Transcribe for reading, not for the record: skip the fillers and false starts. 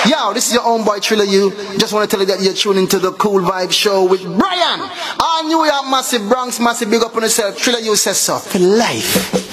Yo, this is your own boy Triller U. Just want to tell you that you're tuning to the Cool Vibe Show with Brian. All New York massive, Bronx massive, big up on yourself. Triller U says so. For life.